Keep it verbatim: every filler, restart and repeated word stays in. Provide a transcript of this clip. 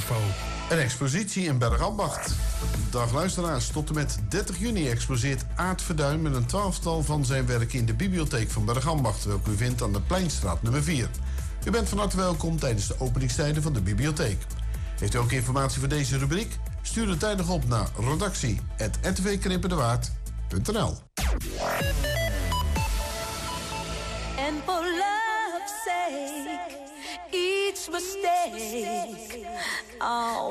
info. Een expositie in Bergambacht. Dag luisteraars, tot en met dertig juni exposeert Aart Verduin met een twaalftal van zijn werken in de bibliotheek van Bergambacht, welke u vindt aan de Pleinstraat nummer vier. U bent van harte welkom tijdens de openingstijden van de bibliotheek. Heeft u ook informatie voor deze rubriek? Stuur het tijdig op naar redactie apenstaartje r t v knippendewaard punt n l. And for love's sake, each mistake, oh,